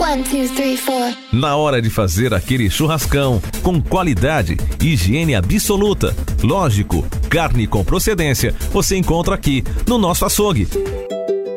1, 2, 3, 4. Na hora de fazer aquele churrascão, com qualidade, higiene absoluta, lógico, carne com procedência, você encontra aqui no nosso açougue.